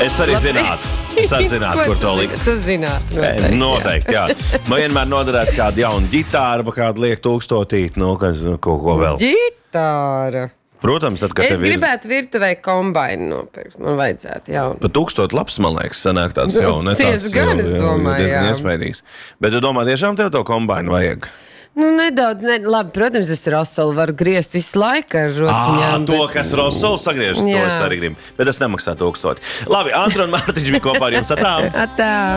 Es arī zinātu, kur to likt. Tu zinātu. Noteikti, jā. Man vienmēr noderētu kādu jaunu ģitāru, kādu liek 1000, ko vēl. Ģitāra. Protams, tad, kad es gribētu virtuvē kombainu nopirkt. Man vajadzētu jaunu. Pa 1000 labs, man liekas, sanāk tāds jau. Tieši gan, es domāju, jā. Iesmēdīgs. Bet tu domā, tiešām tev to kombainu vajag? Nedaudz. Labi, protams, es rosolu varu griezt visu laiku ar rociņām. To, kas rosolu sagriež, to es arī gribu. Bet es nemaksā 1000. Labi, Andra un Mārtiņš bija kopā ar jums. Atā!